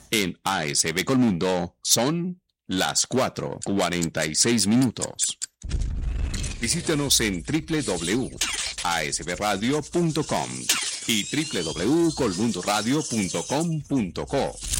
En ASB Colmundo son las 4:46. Visítanos en www.asbradio.com y www.colmundoradio.com.co.